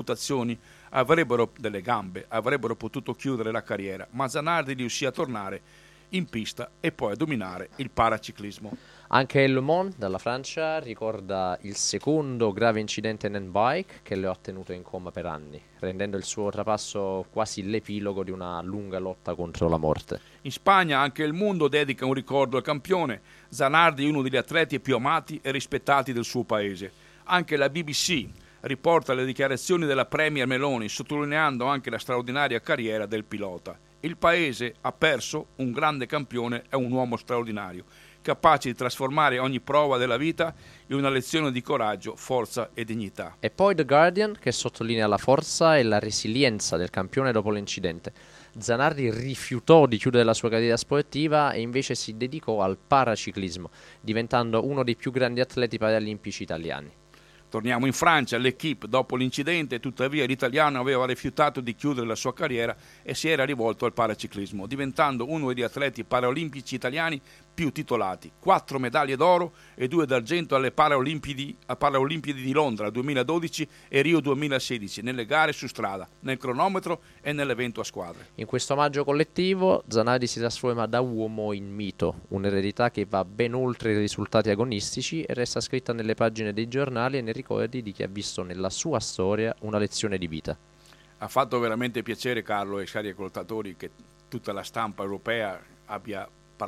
mutazioni avrebbero delle gambe, avrebbero potuto chiudere la carriera, ma Zanardi riuscì a tornare in pista e poi a dominare il paraciclismo. Anche Le Monde dalla Francia ricorda il secondo grave incidente in handbike che lo ha tenuto in coma per anni, rendendo il suo trapasso quasi l'epilogo di una lunga lotta contro la morte. In Spagna anche il mondo dedica un ricordo al campione. Zanardi è uno degli atleti più amati e rispettati del suo paese. Anche la BBC riporta le dichiarazioni della Premier Meloni, sottolineando anche la straordinaria carriera del pilota. Il paese ha perso un grande campione e un uomo straordinario, capace di trasformare ogni prova della vita in una lezione di coraggio, forza e dignità. E poi The Guardian, che sottolinea la forza e la resilienza del campione dopo l'incidente. Zanardi rifiutò di chiudere la sua carriera sportiva e invece si dedicò al paraciclismo, diventando uno dei più grandi atleti paralimpici italiani. Torniamo in Francia, l'Équipe dopo l'incidente, tuttavia l'italiano aveva rifiutato di chiudere la sua carriera e si era rivolto al paraciclismo, diventando uno degli atleti paraolimpici italiani più titolati, 4 medaglie d'oro e 2 d'argento alle Paralimpiadi di Londra 2012 e Rio 2016, nelle gare su strada, nel cronometro e nell'evento a squadre. In questo omaggio collettivo Zanardi si trasforma da uomo in mito, un'eredità che va ben oltre i risultati agonistici e resta scritta nelle pagine dei giornali e nei ricordi di chi ha visto nella sua storia una lezione di vita. Ha fatto veramente piacere, Carlo e cari ascoltatori, che tutta la stampa europea abbia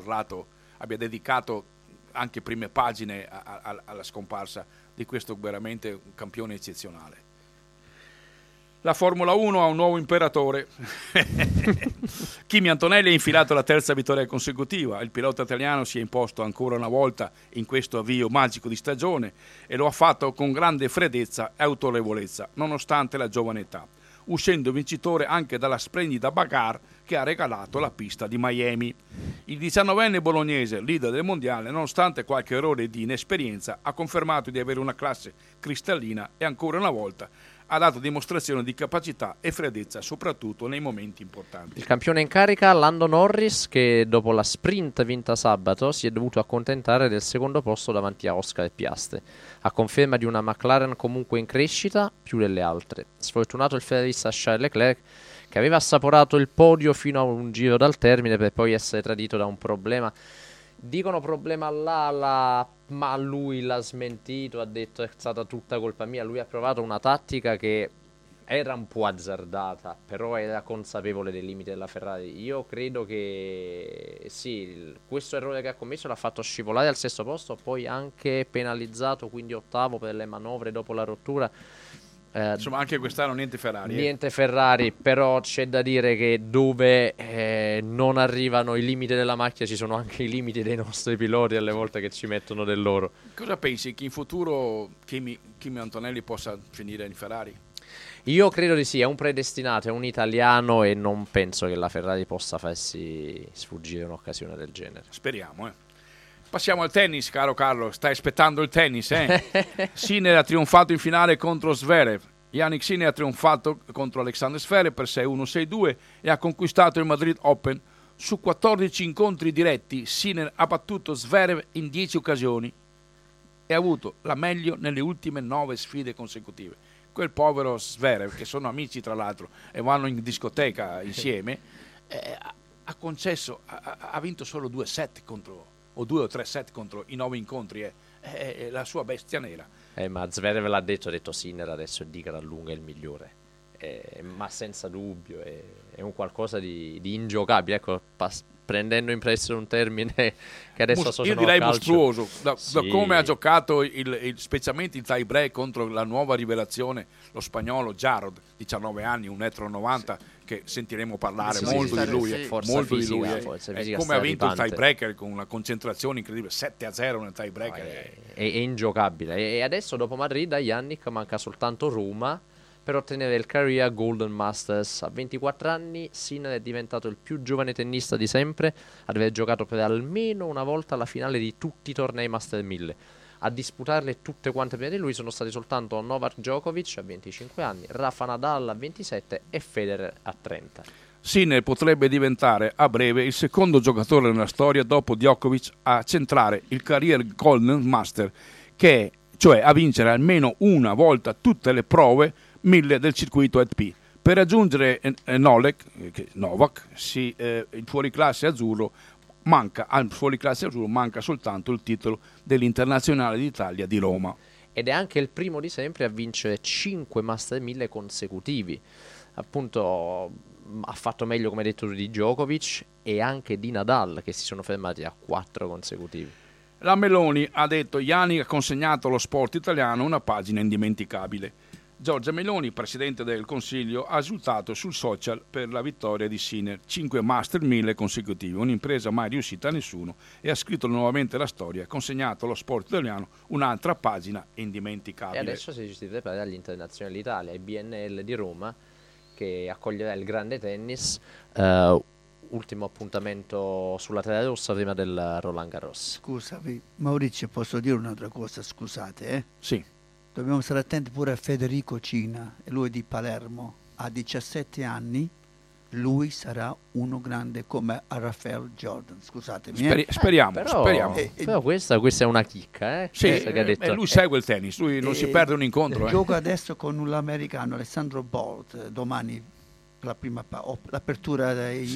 dedicato anche prime pagine alla scomparsa di questo veramente un campione eccezionale. La Formula 1 ha un nuovo imperatore. Kimi Antonelli ha infilato la terza vittoria consecutiva. Il pilota italiano si è imposto ancora una volta in questo avvio magico di stagione e lo ha fatto con grande freddezza e autorevolezza, nonostante la giovane età, uscendo vincitore anche dalla splendida bagarre che ha regalato la pista di Miami. Il 19enne bolognese, leader del mondiale, nonostante qualche errore di inesperienza, ha confermato di avere una classe cristallina e ancora una volta ha dato dimostrazione di capacità e freddezza, soprattutto nei momenti importanti. Il campione in carica, Lando Norris, che dopo la sprint vinta sabato si è dovuto accontentare del secondo posto davanti a Oscar e Piastri, a conferma di una McLaren comunque in crescita più delle altre. Sfortunato il ferrarista Charles Leclerc, che aveva assaporato il podio fino a un giro dal termine per poi essere tradito da un problema. Dicono problema all'ala, ma lui l'ha smentito, ha detto è stata tutta colpa mia. Lui ha provato una tattica che era un po' azzardata, però era consapevole dei limiti della Ferrari. Io credo che sì, questo errore che ha commesso l'ha fatto scivolare al sesto posto, poi anche penalizzato, quindi ottavo per le manovre dopo la rottura. Insomma, anche quest'anno niente Ferrari. Niente Ferrari, però c'è da dire che dove non arrivano i limiti della macchina ci sono anche i limiti dei nostri piloti alle volte che ci mettono del loro. Cosa pensi che in futuro Kimi Antonelli possa finire in Ferrari? Io credo di sì, è un predestinato, è un italiano e non penso che la Ferrari possa farsi sfuggire un'occasione del genere. Speriamo, Passiamo al tennis, caro Carlo. Stai aspettando il tennis, Sinner ha trionfato in finale contro Zverev. Yannick Sinner ha trionfato contro Alexander Zverev per 6-1, 6-2 e ha conquistato il Madrid Open. Su 14 incontri diretti, Sinner ha battuto Zverev in 10 occasioni e ha avuto la meglio nelle ultime 9 sfide consecutive. Quel povero Zverev, che sono amici tra l'altro e vanno in discoteca insieme, ha vinto solo 2 set contro, o 2 o 3 set contro i 9 incontri, è la sua bestia nera. Ma Zverev l'ha detto, ha detto Sinner adesso è di gran lunga il migliore, ma senza dubbio è un qualcosa di ingiocabile, ecco, prendendo in prestito un termine che adesso associano io direi al calcio. mostruoso da come ha giocato specialmente il tie break contro la nuova rivelazione, lo spagnolo Jarod, 19 anni, 1,90 m, che sentiremo parlare molto di lui, molto di lui, come ha vinto il tie breaker con una concentrazione incredibile, 7-0 nel tie breaker, è ingiocabile. E adesso dopo Madrid a Yannick manca soltanto Roma per ottenere il Career Golden Masters. A 24 anni Sinner è diventato il più giovane tennista di sempre ad aver giocato per almeno una volta la finale di tutti i tornei Master 1000. A disputarle tutte quante prima di lui sono stati soltanto Novak Djokovic a 25 anni, Rafa Nadal a 27 e Federer a 30. Sinner potrebbe diventare a breve il secondo giocatore nella storia dopo Djokovic a centrare il Career Golden Master, cioè a vincere almeno una volta tutte le prove 1000 del circuito ATP. Per raggiungere Novak, il fuoriclasse azzurro manca soltanto il titolo dell'Internazionale d'Italia di Roma. Ed è anche il primo di sempre a vincere 5 Master 1000 consecutivi. Appunto ha fatto meglio, come hai detto tu, di Djokovic e anche di Nadal, che si sono fermati a 4 consecutivi. La Meloni ha detto: Ianni ha consegnato allo sport italiano una pagina indimenticabile. Giorgia Meloni, Presidente del Consiglio, ha esultato sul social per la vittoria di Sinner, 5 Master 1000 consecutivi, un'impresa mai riuscita a nessuno, e ha scritto nuovamente la storia, consegnato allo sport italiano un'altra pagina indimenticabile. E adesso si prepara agli Internazionali d'Italia, il BNL di Roma, che accoglierà il grande tennis, ultimo appuntamento sulla terra rossa prima del Roland Garros. Scusami, Maurizio, posso dire un'altra cosa, scusate? Sì. Dobbiamo stare attenti pure a Federico Cina, lui è di Palermo, ha 17 anni, lui sarà uno grande come a Rafael Jordan, scusatemi. Speriamo. Però questa è una chicca, Sì, che ha detto. lui segue il tennis, lui non si perde un incontro. Gioca adesso con l'americano Alessandro Bolt, domani l'apertura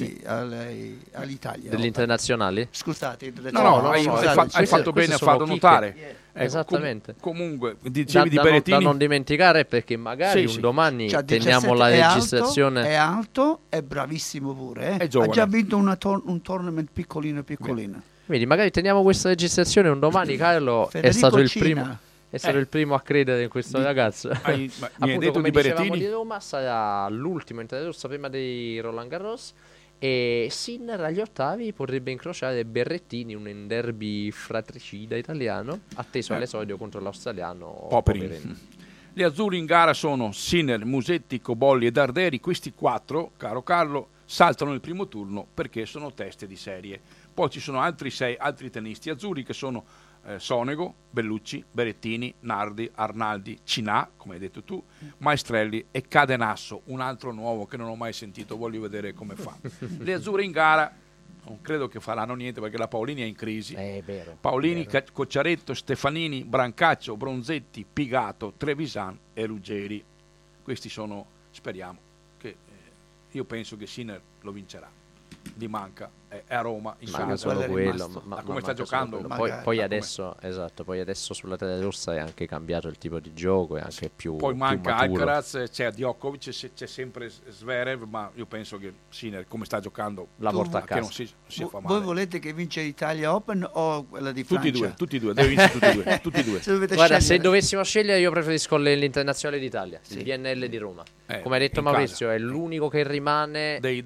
all'Italia. Degli internazionali? Scusate. Hai fatto bene a farlo notare. Esattamente. Comunque, dicevi di Berrettini. Da non dimenticare, perché magari un domani teniamo la registrazione. È alto, è bravissimo pure. È giovane. Ha già vinto un tournament piccolino. Quindi magari teniamo questa registrazione un domani. Carlo è stato il primo. È stato il primo a credere in questo ragazzo. Appunto, come dicevamo di Roma, sarà l'ultimo interrosso prima dei Roland Garros, e Sinner agli ottavi potrebbe incrociare Berrettini in un derby fratricida italiano, atteso all'esordio contro l'australiano Popperin. Gli azzurri in gara sono Sinner, Musetti, Cobolli e Darderi. Questi 4, caro Carlo, saltano il primo turno perché sono teste di serie. Poi ci sono altri tennisti azzurri che sono Sonego, Bellucci, Berrettini, Nardi, Arnaldi, Cinà, come hai detto tu, Maestrelli e Cadenasso, un altro nuovo che non ho mai sentito, voglio vedere come fa. Le azzurre in gara non credo che faranno niente perché la Paolini è in crisi. È vero. Paolini, Cocciaretto, Stefanini, Brancaccio, Bronzetti, Pigato, Trevisan e Ruggeri. Questi sono, speriamo, che io penso che Sinner lo vincerà. Gli manca, è a Roma in casa, solo quello, ma come sta giocando. Poi adesso sulla terra rossa è anche cambiato il tipo di gioco, è anche più poi manca più maturo. Alcaraz, c'è Djokovic, c'è sempre Zverev, ma io penso che Sinner, come sta giocando, la porta a casa. Che non si fa male. Voi volete che vince l'Italia Open o quella di Francia? Tutti e due, deve vincere tutti e due. Guarda, se dovessimo scegliere, io preferisco l'Internazionale d'Italia, il BNL di Roma. Come ha detto Maurizio, casa. È l'unico che rimane dei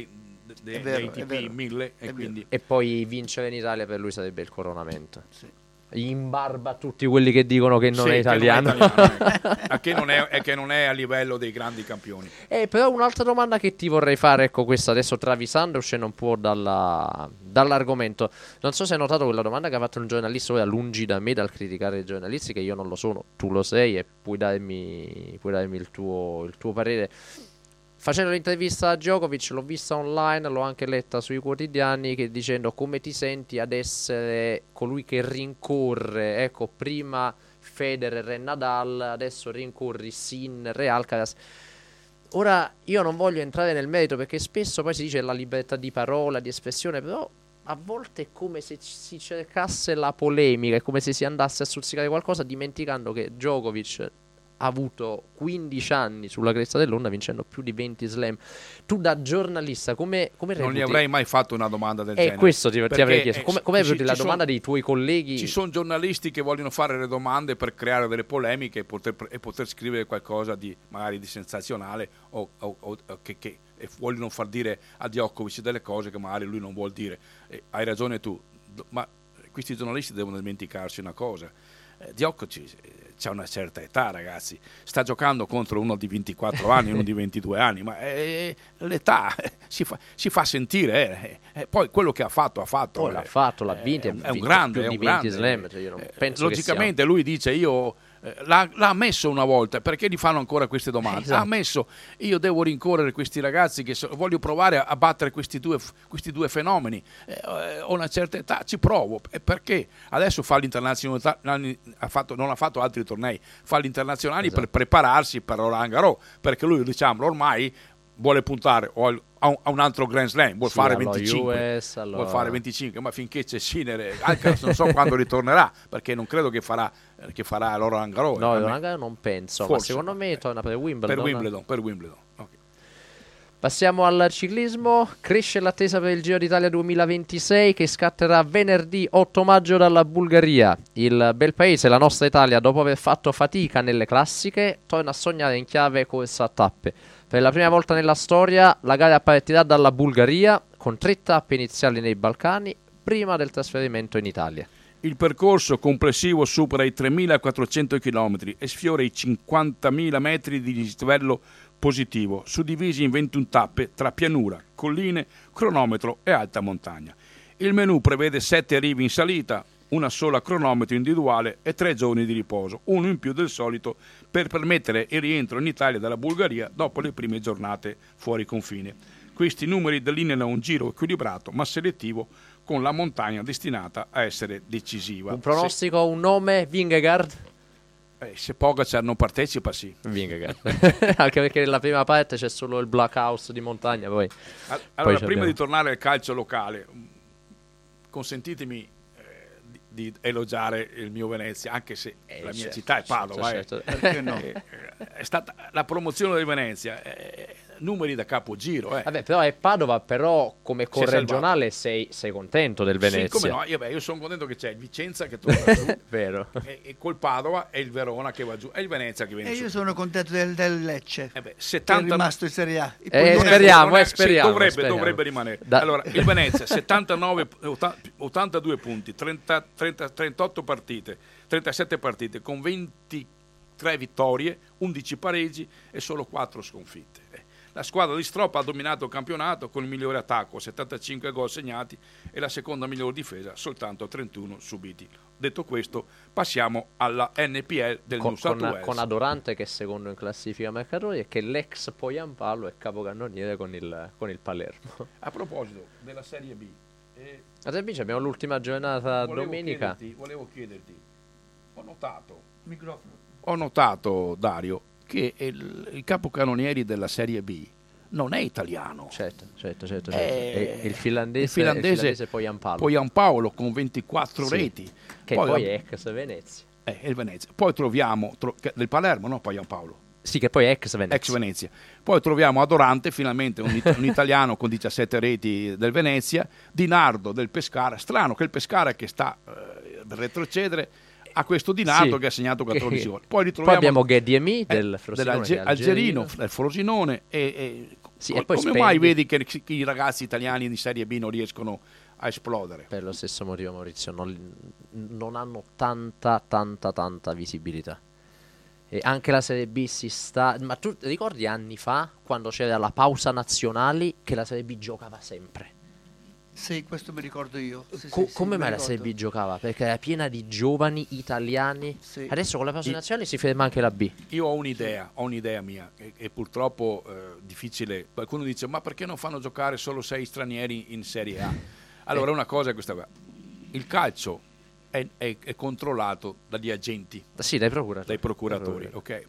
TP 1000 e poi vincere in Italia per lui sarebbe il coronamento. Sì. In barba a tutti quelli che dicono che non è italiano, che non è a livello dei grandi campioni. Però un'altra domanda che ti vorrei fare, ecco, questa adesso travisando uscendo un po' dall'argomento, non so se hai notato quella domanda che ha fatto un giornalista, ora lungi da me dal criticare i giornalisti, che io non lo sono, tu lo sei e puoi darmi il tuo parere. Facendo l'intervista a Djokovic, l'ho vista online, l'ho anche letta sui quotidiani, che dicendo: come ti senti ad essere colui che rincorre, ecco, prima Federer e Nadal, adesso rincorri Sinner e Alcaraz. Ora io non voglio entrare nel merito, perché spesso poi si dice la libertà di parola, di espressione, però a volte è come se si cercasse la polemica, è come se si andasse a stuzzicare qualcosa, dimenticando che Djokovic ha avuto 15 anni sulla cresta dell'onda, vincendo più di 20 slam. Tu da giornalista come non gli avrei mai fatto una domanda del genere. Questo ti avrei chiesto. Come reputi la domanda dei tuoi colleghi? Ci sono giornalisti che vogliono fare le domande per creare delle polemiche e poter scrivere qualcosa di magari di sensazionale o che vogliono far dire a Djokovic delle cose che magari lui non vuol dire. Hai ragione tu, ma questi giornalisti devono dimenticarsi una cosa. Djokovic c'ha una certa età, ragazzi, sta giocando contro uno di 24 anni, uno di 22 anni, ma l'età si fa sentire. Poi quello che ha fatto. Poi l'ha vinto, è un grande, più di 20 slam, cioè io non penso logicamente lui dice: io L'ha ammesso una volta, perché gli fanno ancora queste domande? Esatto. Ha ammesso, io devo rincorrere questi ragazzi, voglio provare a battere questi due fenomeni, ho una certa età, ci provo, perché adesso fa l'internazionale, non ha fatto altri tornei, fa gli internazionali per prepararsi per Roland Garros, perché lui, diciamo, ormai vuole puntare a un altro Grand Slam, vuole fare 25, vuole fare 25, ma finché c'è Sinner, Alcaraz non so quando ritornerà, perché non credo che farà Roland Garros. No, Roland Garros non penso, forse, ma secondo me torna per Wimbledon. Per Wimbledon. Okay. Passiamo al ciclismo. Cresce l'attesa per il Giro d'Italia 2026 che scatterà venerdì 8 maggio dalla Bulgaria. Il bel paese, la nostra Italia, dopo aver fatto fatica nelle classiche, torna a sognare in chiave corsa a tappe. Per la prima volta nella storia la gara partirà dalla Bulgaria con 3 tappe iniziali nei Balcani prima del trasferimento in Italia. Il percorso complessivo supera i 3.400 km e sfiora i 50.000 metri di dislivello positivo, suddivisi in 21 tappe tra pianura, colline, cronometro e alta montagna. Il menù prevede 7 arrivi in salita, una sola cronometro individuale e 3 giorni di riposo, uno in più del solito per permettere il rientro in Italia dalla Bulgaria dopo le prime giornate fuori confine. Questi numeri delineano un giro equilibrato ma selettivo, con la montagna destinata a essere decisiva. Un pronostico, un nome, Vingegaard? Se Pogacar non partecipa, sì. Vingegaard. Anche perché nella prima parte c'è solo il Black House di montagna. Allora, prima di tornare al calcio locale, consentitemi di elogiare il mio Venezia, anche se la mia città è Padova. Certo. Perché no? È stata la promozione di Venezia, numeri da capogiro. Vabbè, però è Padova, però come corregionale sei contento del Venezia? Sì, come no, io sono contento che c'è il Vicenza che torna giù, vero. E col Padova e il Verona che va giù, e il Venezia che viene giù. E io sono contento del Lecce, 70... che è rimasto in Serie A. Speriamo. Dovrebbe rimanere. Allora, il Venezia 82 punti, 38 partite, 37 partite con 23 vittorie, 11 pareggi e solo 4 sconfitte. La squadra di Stropp ha dominato il campionato con il migliore attacco, 75 gol segnati, e la seconda migliore difesa, soltanto 31 subiti. Detto questo, passiamo alla NPL del New South Wales. Con Adorante che è secondo in classifica marcatori e che l'ex Poyampalo è capocannoniere con il Palermo. A proposito della Serie B, la Serie B abbiamo l'ultima giornata domenica. Volevo chiederti, ho notato, Dario, che il capocannonieri della Serie B non è italiano. Certo. È il finlandese Poyampalo con 24 reti. Che poi è ex Venezia. Il Venezia. Poi troviamo del Palermo, no? Poyampalo. Sì, che poi è ex Venezia. Poi troviamo Adorante, finalmente un italiano con 17 reti del Venezia, Di Nardo del Pescara. Strano che il Pescara, che sta per retrocedere, a questo Di Nardo che ha segnato 14 gol. Poi abbiamo Ghediemi del Frosinone, Algerino del Frosinone come mai vedi che i ragazzi italiani di Serie B non riescono a esplodere? Per lo stesso motivo, Maurizio, non hanno tanta visibilità. E anche la Serie B si sta... Ma tu ricordi anni fa, quando c'era la pausa nazionali, che la Serie B giocava sempre? Sì, questo mi ricordo io. Come mai la Serie B giocava? Perché era piena di giovani italiani. Sì. Adesso con la pausa nazionale si ferma anche la B. Io ho un'idea mia e purtroppo difficile. Qualcuno dice, ma perché non fanno giocare solo 6 stranieri in Serie A? Allora una cosa è questa qua. Il calcio è controllato dagli agenti. Sì, dai procuratori. Ok.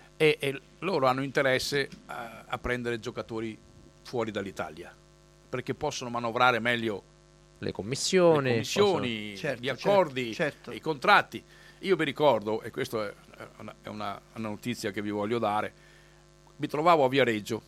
E loro hanno interesse a prendere giocatori fuori dall'Italia, perché possono manovrare meglio le commissioni, gli accordi, i contratti. Io vi ricordo, e questa è una notizia che vi voglio dare, mi trovavo a Viareggio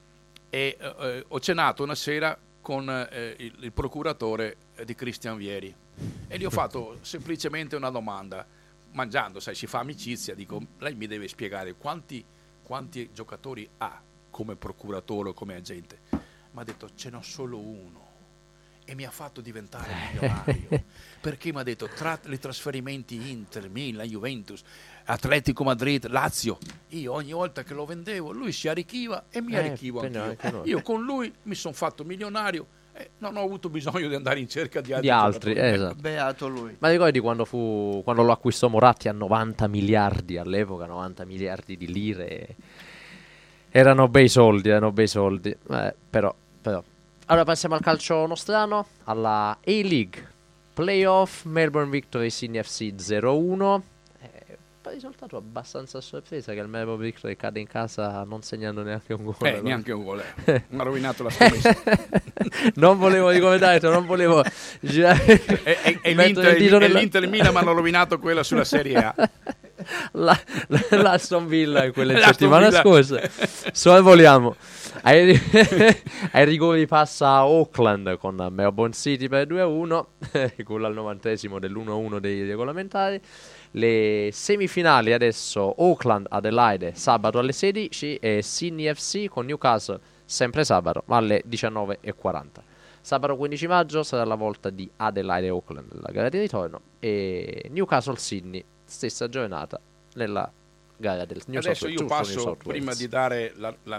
e ho cenato una sera con il procuratore di Christian Vieri e gli ho fatto semplicemente una domanda, mangiando, sai, si fa amicizia, dico, lei mi deve spiegare quanti giocatori ha come procuratore o come agente. Mi ha detto, ce n'ho solo uno, e mi ha fatto diventare milionario perché mi ha detto, tra i trasferimenti Inter, Milan, Juventus, Atletico Madrid, Lazio, io ogni volta che lo vendevo lui si arricchiva e mi arricchivo anch'io. Io con lui mi sono fatto milionario Non ho avuto bisogno di andare in cerca di altri, giocatori. esatto. Beato lui. Ma ricordi quando lo acquistò Moratti a 90 miliardi all'epoca, 90 miliardi di lire? Erano bei soldi. Però. Allora passiamo al calcio nostrano, alla A-League. Playoff, Melbourne Victory, Sydney FC 0-1. Un risultato abbastanza a sorpresa che il Melbourne Victory cade in casa non segnando neanche un gol. Neanche un gol. Mi ha rovinato la scommessa. Non volevo ricommentare, non volevo girare. E l'Inter e Milan mi hanno rovinato quella sulla Serie A. L'Aston Villa in quella settimana scorsa. Sorvoliamo. Ai rigori passa Auckland con Melbourne City per 2-1 con al 90esimo dell'1-1 dei regolamentari. Le semifinali adesso: Auckland Adelaide sabato alle 16 e Sydney FC con Newcastle sempre sabato ma alle 19:40. Sabato 15 maggio sarà la volta di Adelaide Auckland nella gara di ritorno e Newcastle Sydney stessa giornata nella gara del New Adesso South, io passo prima di dare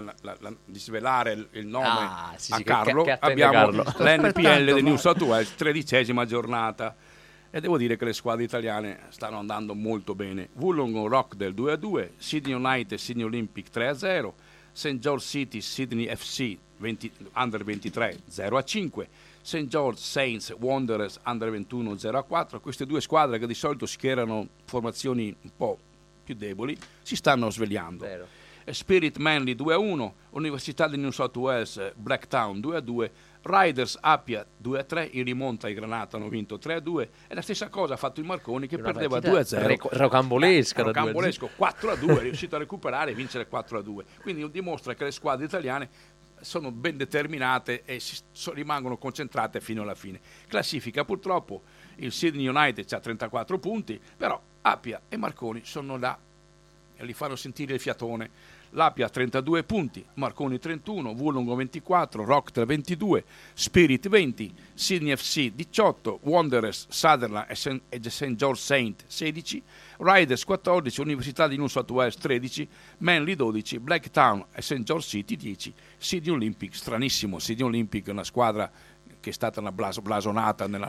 di svelare il nome a Carlo. Che abbiamo Carlo. l'NPL di New South Wales, 13ª giornata, e devo dire che le squadre italiane stanno andando molto bene. Wollongong Rockdale 2-2, Sydney United Sydney Olympic 3-0, St. George City Sydney FC Under 23 0-5, St. George Saints Wanderers Under 21 0-4. Queste due squadre che di solito schierano formazioni un po' più deboli si stanno svegliando. Vero. Spirit Manly 2-1, Università di New South Wales Blacktown 2-2, Riders Appia 2-3, in rimonta i Granata hanno vinto 3-2 e la stessa cosa ha fatto il Marconi che perdeva 2-0. Rocambolesco 4-2, è riuscito a recuperare e vincere 4-2. Quindi dimostra che le squadre italiane sono ben determinate e rimangono concentrate fino alla fine. Classifica purtroppo il Sydney United ha 34 punti, però Appia e Marconi sono là e li fanno sentire il fiatone. L'Appia 32 punti, Marconi 31, Wollongong 24, Rockdale 22, Spirit 20, Sydney FC 18, Wanderers, Sutherland e St. George Saint 16, Riders 14, Università di New South Wales 13, Manly 12, Blacktown e St. George City 10, Sydney Olympic, stranissimo, Sydney Olympic è una squadra che è stata una blasonata nella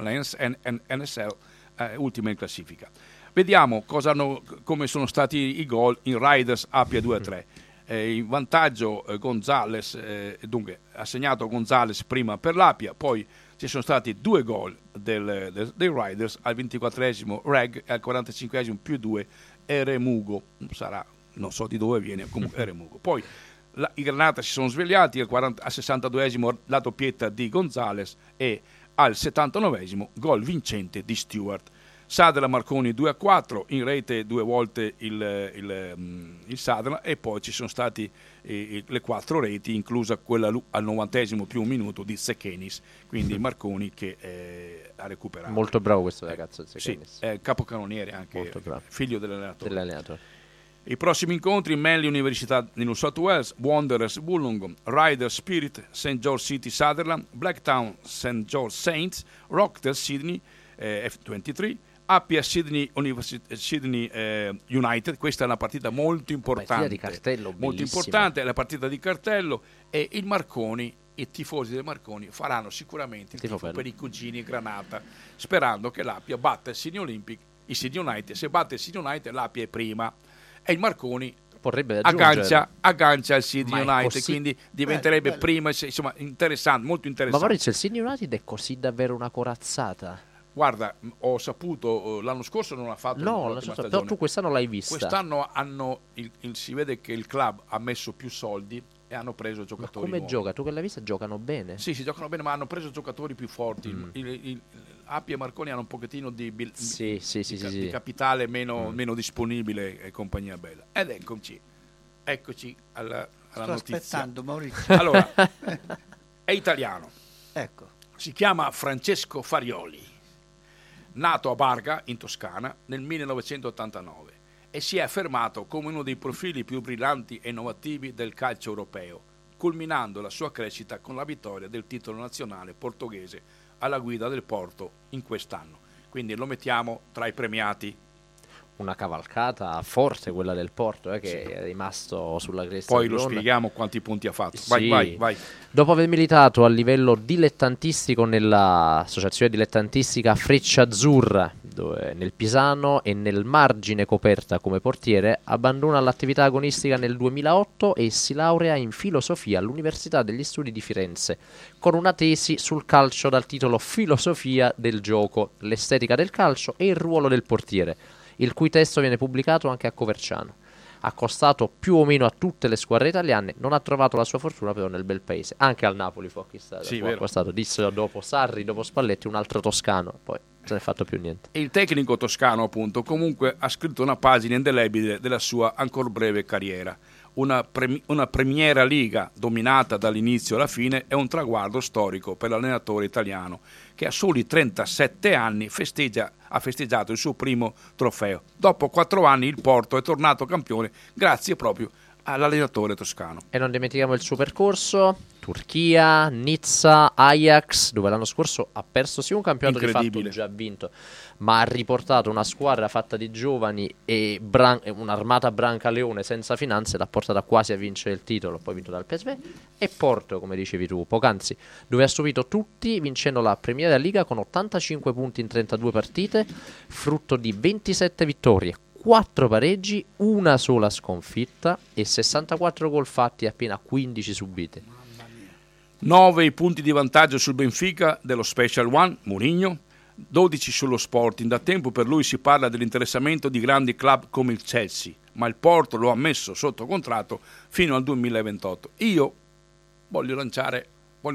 NSL, ultima in classifica. Vediamo come sono stati i gol in Riders Appia 2-3. In vantaggio Gonzales, dunque ha segnato Gonzales prima per l'Appia, poi ci sono stati 2 gol dei Riders al 24esimo Reg e al 45esimo +2 Eremugo, sarà, non so di dove viene, comunque Eremugo. Poi i Granata si sono svegliati al 62esimo la doppietta di Gonzales e al 79esimo gol vincente di Stewart. Sutherland Marconi 2-4, in rete 2 volte il Sutherland e poi ci sono stati le 4 reti, inclusa quella al 90esimo +1 minuto di Zekenis, quindi Marconi che ha recuperato. Molto bravo questo ragazzo Zekenis. Sì, capocannoniere anche, figlio dell'allenatore. I prossimi incontri: Manly Università di New South Wales, Wanderers Wollongong, Riders Spirit, St. George City Sutherland, Blacktown St. George Saints, Rockdale Sydney F23, Appia Sydney United. Questa è una partita molto importante, di cartello, molto importante, è la partita di cartello, e il Marconi, i tifosi del Marconi faranno sicuramente il tifo per i cugini Granata, sperando che l'Appia batta il Sydney Olympic, il Sydney United. Se batte il Sydney United l'Appia è prima e il Marconi potrebbe aggancia il Sydney United, così, quindi diventerebbe prima, insomma, interessante, molto interessante. Ma Maurizio, il Sydney United è così davvero una corazzata? Guarda, ho saputo, l'anno scorso non ha fatto una stagione, però tu quest'anno l'hai vista. Quest'anno si vede che il club ha messo più soldi e hanno preso giocatori. Ma come gioca? Tu che l'hai vista, giocano bene? Sì, si giocano bene, ma hanno preso giocatori più forti. Appia e Marconi hanno un pochettino di capitale meno disponibile e compagnia bella. Ed eccoci alla notizia. Aspettando, Maurizio. Allora, è italiano. Ecco. Si chiama Francesco Farioli. Nato a Barga, in Toscana, nel 1989 e si è affermato come uno dei profili più brillanti e innovativi del calcio europeo, culminando la sua crescita con la vittoria del titolo nazionale portoghese alla guida del Porto in quest'anno. Quindi lo mettiamo tra i premiati. una cavalcata forte quella del Porto, che è rimasto sulla cresta. Poi lo spieghiamo quanti punti ha fatto. Sì. Vai. Dopo aver militato a livello dilettantistico nell'associazione dilettantistica Freccia Azzurra, dove nel Pisano e nel Margine Coperta come portiere, abbandona l'attività agonistica nel 2008 e si laurea in filosofia all'Università degli Studi di Firenze, con una tesi sul calcio dal titolo Filosofia del gioco, l'estetica del calcio e il ruolo del portiere, il cui testo viene pubblicato anche a Coverciano. Accostato più o meno a tutte le squadre italiane, non ha trovato la sua fortuna però nel bel paese. Anche al Napoli fu acquistato. Sì, acquistato. Dissero dopo Sarri, dopo Spalletti, un altro toscano. Poi non se ne è fatto più niente. Il tecnico toscano, appunto, comunque ha scritto una pagina indelebile della sua ancor breve carriera. Una Premiera Liga dominata dall'inizio alla fine è un traguardo storico per l'allenatore italiano, che a soli 37 anni ha festeggiato il suo primo trofeo. Dopo 4 anni il Porto è tornato campione grazie proprio all'allenatore toscano. E non dimentichiamo il suo percorso: Turchia, Nizza, Ajax, dove l'anno scorso ha perso sì un campionato di fatto già vinto, ma ha riportato una squadra fatta di giovani e un'armata Brancaleone senza finanze, l'ha portata quasi a vincere il titolo, poi vinto dal PSV. E Porto, come dicevi tu poc'anzi, dove ha subito tutti, vincendo la Premier Liga con 85 punti in 32 partite, frutto di 27 vittorie, 4 pareggi, una sola sconfitta e 64 gol fatti e appena 15 subiti. 9 i punti di vantaggio sul Benfica dello Special One, Mourinho, 12 sullo Sporting. Da tempo per lui si parla dell'interessamento di grandi club come il Chelsea, ma il Porto lo ha messo sotto contratto fino al 2028. Io voglio lanciare,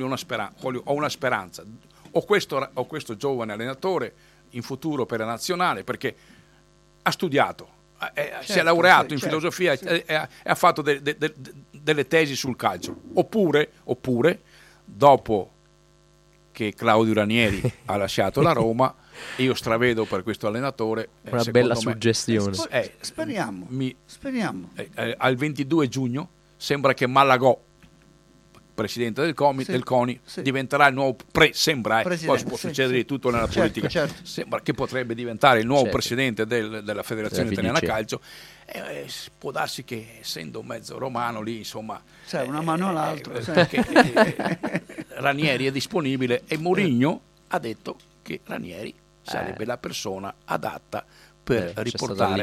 ho una speranza. Ho questo giovane allenatore in futuro per la nazionale, perché ha studiato, si è laureato in filosofia e ha fatto delle tesi sul calcio. Oppure, dopo che Claudio Ranieri ha lasciato la Roma, io stravedo per questo allenatore una bella suggestione. Speriamo. Al 22 giugno sembra che Malagò, presidente del CONI, diventerà il nuovo poi può succedere di tutto nella politica. Sembra che potrebbe diventare il nuovo presidente della Federazione Italiana Calcio. Può darsi che, essendo mezzo romano lì, insomma, una mano all'altro, Ranieri è disponibile e Mourinho ha detto che Ranieri sarebbe la persona adatta per riportare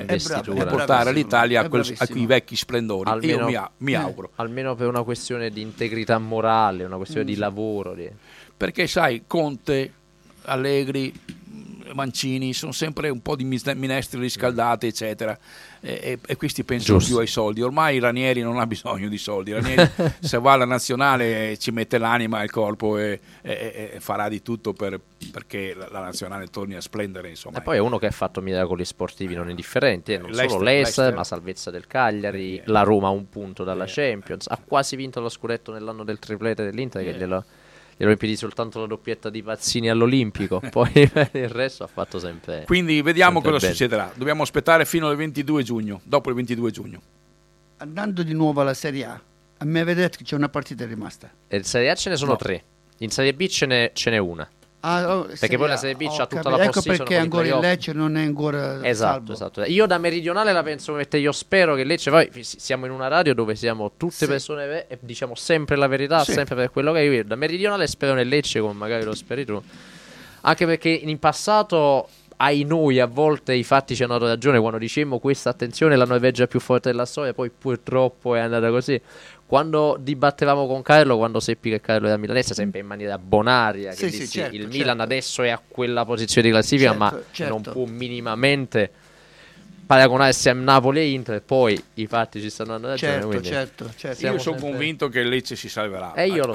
l'Italia a quei vecchi splendori. Almeno, io mi auguro. Almeno per una questione di integrità morale, una questione di lavoro. Perché sai, Conte, Allegri, Mancini sono sempre un po' di minestre riscaldate, eccetera, e questi pensano più ai soldi. Ormai Ranieri non ha bisogno di soldi. Ranieri se va alla nazionale ci mette l'anima e il corpo e farà di tutto perché la nazionale torni a splendere, insomma. E poi è uno che ha fatto miracoli sportivi non indifferenti, non solo l'Est, ma salvezza del Cagliari, la Roma a un punto dalla Champions, ha quasi vinto lo scudetto nell'anno del triplete dell'Inter, che glielo impedì soltanto la doppietta di Pazzini all'Olimpico, poi il resto ha fatto sempre. Quindi vediamo cosa succederà. Dobbiamo aspettare fino al 22 giugno, dopo il 22 giugno. Andando di nuovo alla Serie A me avete detto che c'è una partita rimasta. In Serie A ce ne sono 3, in Serie B ce n'è una. Perché poi la Serie B c'ha tutta la post-season. Ecco perché ancora il Lecce non è ancora salvo. Esatto. Io da meridionale la penso come te, io spero che Lecce, poi siamo in una radio dove siamo tutte persone e diciamo sempre la verità, sempre per quello che io da meridionale spero nel Lecce, come magari lo speri tu, anche perché in passato, ai noi, a volte i fatti ci hanno dato ragione quando dicemmo questa, attenzione, la Norvegia più forte della storia, poi purtroppo è andata così. Quando dibattevamo con Carlo, quando seppi che Carlo era milanese, sempre in maniera bonaria, che dissi, il Milan adesso è a quella posizione di classifica, ma non può minimamente paragonarsi a Napoli e Inter. Poi i fatti ci stanno andando ragione. Certo. Io sono convinto che il Lecce si salverà.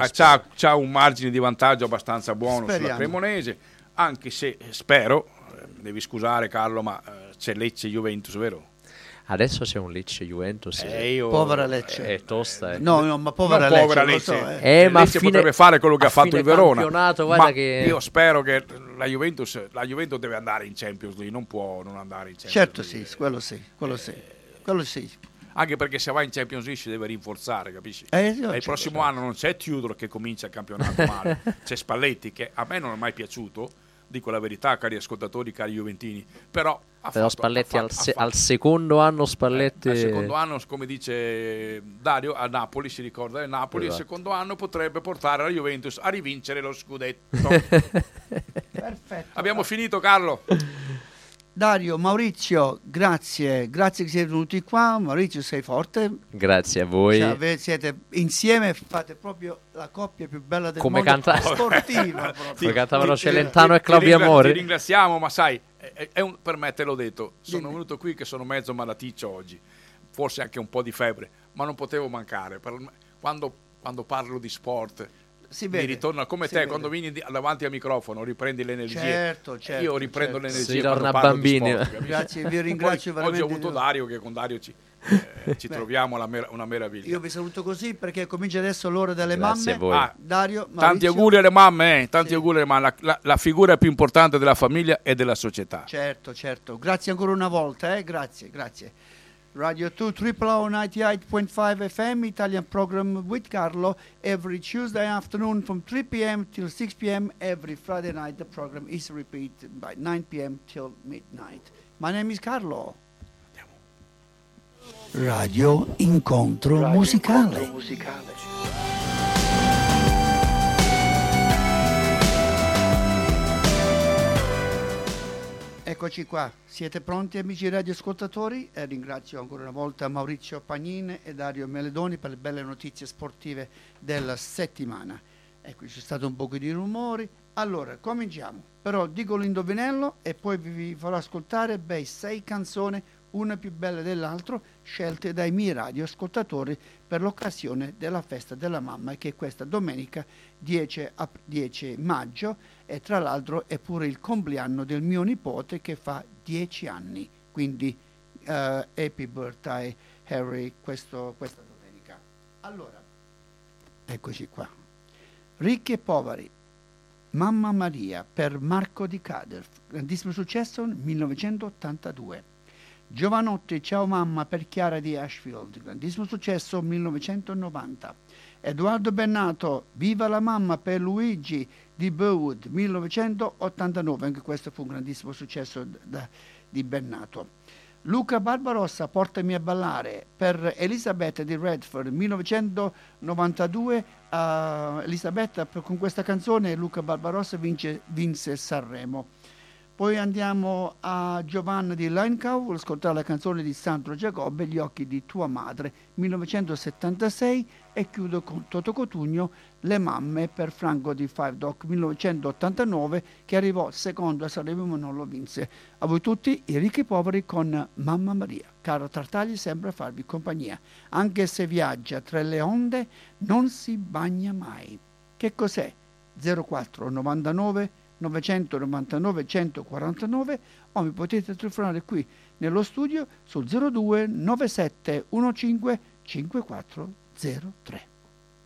C'ha un margine di vantaggio abbastanza buono sulla Cremonese, anche se spero, devi scusare Carlo, ma c'è Lecce-Juventus, vero? Adesso c'è un Lecce-Juventus. Povera Lecce. È tosta. No, ma povera Lecce. Ma Lecce potrebbe fare quello che ha fatto il Verona. Ma che... io spero che la Juventus deve andare in Champions League, non può non andare in Champions League. Quello sì. Anche perché se va in Champions League si deve rinforzare, capisci? Il prossimo anno non c'è Tudor che comincia il campionato male, c'è Spalletti che a me non è mai piaciuto, dico la verità, cari ascoltatori, cari juventini, però Però Spalletti al secondo anno Spalletti... al secondo anno, come dice Dario, a Napoli, si ricorda del Napoli, esatto. Il secondo anno potrebbe portare la Juventus a rivincere lo scudetto. Perfetto. Abbiamo finito, Carlo. Dario, Maurizio, grazie che siete venuti qua. Maurizio, sei forte. Grazie a voi. Cioè, siete insieme, fate proprio la coppia più bella del mondo sportiva. Come cantavano Celentano e Claudio Amore. Ti ringraziamo, ma sai, per me te l'ho detto, sono venuto qui che sono mezzo malaticcio oggi, forse anche un po' di febbre, ma non potevo mancare. Quando parlo di sport... mi ritorna come te, quando vieni davanti al microfono riprendi l'energia. Certo, io riprendo l'energia. Si torna bambini. Grazie, vi ringrazio veramente. Oggi ho avuto Dario, che con Dario ci troviamo una meraviglia. Io vi saluto così perché comincia adesso l'ora delle Grazie mamme. A voi. Dario, Maurizio. Tanti auguri alle mamme, auguri alle mamme. La figura più importante della famiglia e della società. Certo. Grazie ancora una volta, grazie. Radio 2 Triplo 98.5 FM Italian program with Carlo every Tuesday afternoon from 3 p.m. till 6 p.m. Every Friday night the program is repeated by 9 p.m. till midnight. My name is Carlo. Radio Incontro Musicale. Eccoci qua, siete pronti amici radioascoltatori? Ringrazio ancora una volta Maurizio Pagnin e Dario Meledoni per le belle notizie sportive della settimana. Ecco, c'è stato un po' di rumori. Allora, cominciamo. Però dico l'indovinello e poi vi farò ascoltare 6 canzoni, una più bella dell'altra, scelte dai miei radioascoltatori per l'occasione della festa della mamma, che è questa domenica 10 maggio, e tra l'altro è pure il compleanno del mio nipote che fa 10 anni. Quindi happy birthday Harry questa domenica. Allora, eccoci qua. Ricchi e poveri. Mamma Maria per Marco Di Cader, grandissimo successo nel 1982. Giovanotti, ciao mamma per Chiara di Ashfield, grandissimo successo 1990. Edoardo Bennato, viva la mamma per Luigi di Burwood 1989, anche questo fu un grandissimo successo di Bennato. Luca Barbarossa, portami a ballare per Elisabetta di Redford 1992. Elisabetta, con questa canzone Luca Barbarossa vinse Sanremo. Poi andiamo a Giovanna di Leincow, voglio ascoltare la canzone di Sandro Giacobbe, Gli occhi di tua madre, 1976, e chiudo con Toto Cotugno, Le mamme per Franco di Five Doc, 1989, che arrivò secondo a Sanremo ma non lo vinse. A voi tutti, i ricchi e poveri con Mamma Maria. Caro Tartaglia, sempre a farvi compagnia. Anche se viaggia tra le onde, non si bagna mai. Che cos'è? 0499 999 149 o mi potete telefonare qui nello studio sul 02 97 15 5403.